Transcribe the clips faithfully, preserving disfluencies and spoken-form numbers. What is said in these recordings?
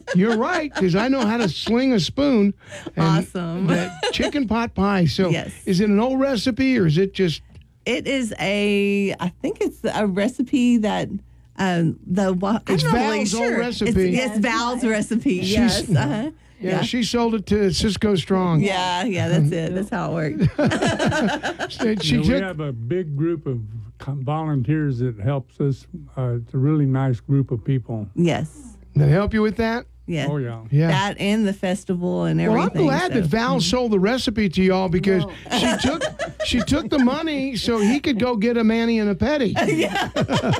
you're right, because I know how to sling a spoon. And Awesome. That chicken pot pie. So Yes. is it an old recipe or is it just... It is a, I think it's a recipe that um, the I'm It's not really Val's old sure. recipe. It's, yes, Val's recipe. She's- Yes. Uh-huh. Yeah, Yeah. she sold it to Cisco Strong. Yeah, yeah, that's it. That's how it worked. She, she You know, we took- have a big group of com- volunteers that helps us. Uh, it's a really nice group of people. Yes. Did they help you with that? Yeah. Oh, yeah. Yeah. That and the festival and Well, everything. I'm glad so- that Val sold the recipe to y'all because she took she took the money so he could go get a mani and a petty. Yeah.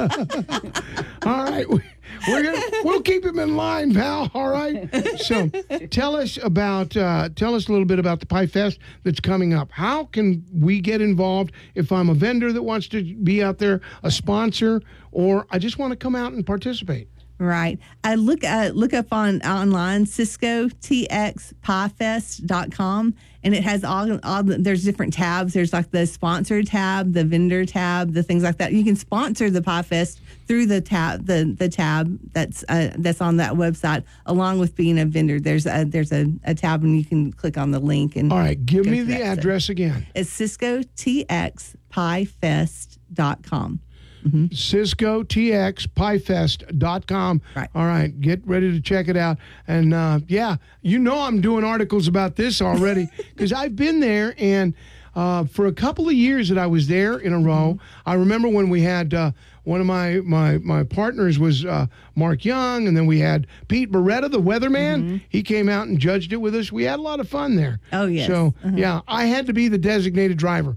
All right, we, we're gonna we'll keep him in line, Val. All right. So tell us about uh, tell us a little bit about the Pie Fest that's coming up. How can we get involved if I'm a vendor that wants to be out there, a sponsor, or I just want to come out and participate? Right. I look uh, look up on online Cisco T X Pie Fest dot com, and it has all all the, there's different tabs. There's like the sponsor tab, the vendor tab, the things like that. You can sponsor the Pie Fest through the tab the the tab that's uh, that's on that website, along with being a vendor. There's a there's a, a tab, and you can click on the link and All right, give go me to the that. So address again. it's Cisco T X Pie Fest dot com. Cisco T X Pie Fest dot com. Right. All right, get ready to check it out. And uh, yeah, you know I'm doing articles about this already because I've been there, and uh, for a couple of years that I was there in a row, I remember when we had uh, one of my my my partners was uh, Mark Young, and then we had Pete Beretta, the weatherman. He came out and judged it with us. We had a lot of fun there. Oh, yes. So yeah, I had to be the designated driver.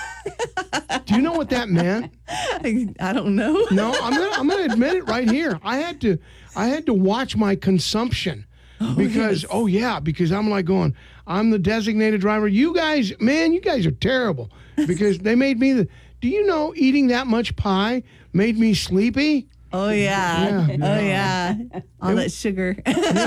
Do you know what that meant? I don't know. No, I'm gonna I'm gonna admit it right here. I had to I had to watch my consumption because yes. oh yeah, because I'm like going, I'm the designated driver. You guys, man, you guys are terrible because they made me the. Do you know eating that much pie made me sleepy? Oh yeah. Yeah. Oh yeah. All that sugar.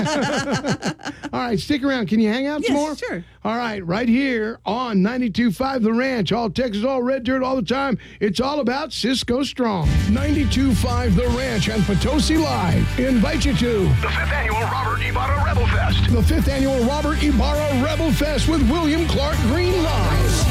All right, stick around. Can you hang out some Yes, more? sure. All right, right here on ninety-two point five The Ranch. All Texas, all red dirt, all the time. It's all about Cisco Strong. ninety-two point five The Ranch and Potosi Live invite you to The fifth annual Robert Ibarra Rebel Fest. the fifth annual Robert Ibarra Rebel Fest with William Clark Green Live.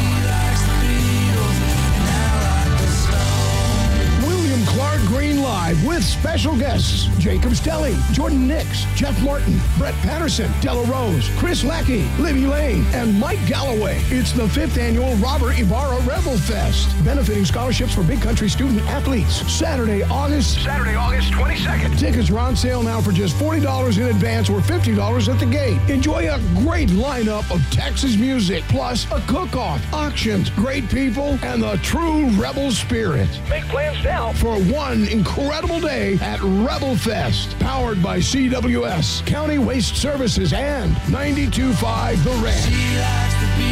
William Clark Green Live with special guests Jacob Stelly, Jordan Nix, Jeff Martin, Brett Patterson, Della Rose, Chris Lackey, Libby Lane, and Mike Galloway. It's the fifth annual Robert Ibarra Rebel Fest, benefiting scholarships for Big Country student athletes. Saturday, August. Saturday, August twenty-second. Tickets are on sale now for just forty dollars in advance or fifty dollars at the gate. Enjoy a great lineup of Texas music, plus a cook-off, auctions, great people, and the true rebel spirit. Make plans now. For one incredible day at Rebel Fest, powered by C W S, County Waste Services, and ninety-two point five The Ranch.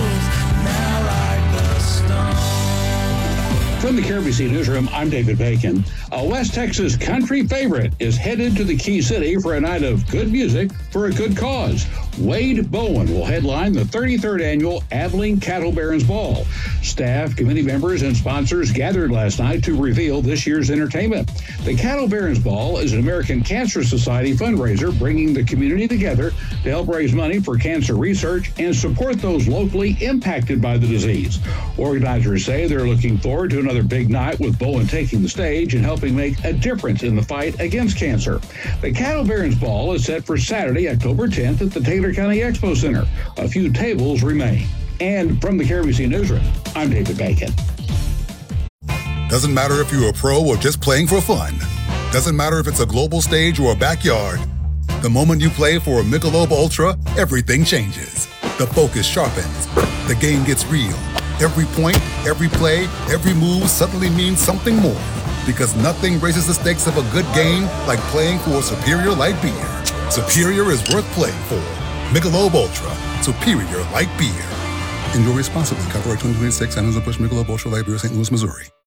From the K R B C Newsroom, I'm David Bacon. A West Texas country favorite is headed to the Key City for a night of good music for a good cause. Wade Bowen will headline the thirty-third annual Abilene Cattle Barons Ball. Staff, committee members, and sponsors gathered last night to reveal this year's entertainment. The Cattle Barons Ball is an American Cancer Society fundraiser bringing the community together to help raise money for cancer research and support those locally impacted by the disease. Organizers say they're looking forward to another big night with Bowen taking the stage and helping make a difference in the fight against cancer. The Cattle Barons Ball is set for Saturday, October tenth at the Taylor County Expo Center. A few tables remain. And from the K R B C Newsroom, I'm David Bacon. Doesn't matter if you're a pro or just playing for fun. Doesn't matter if it's a global stage or a backyard. The moment you play for a Michelob Ultra, everything changes. The focus sharpens. The game gets real. Every point, every play, every move suddenly means something more. Because nothing raises the stakes of a good game like playing for a superior light beer. Superior is worth playing for. Michelob Ultra, superior light beer. Enjoy responsibly. Copyright twenty twenty-six, Anheuser-Busch Michelob Ultra Light Beer, Saint Louis, Missouri.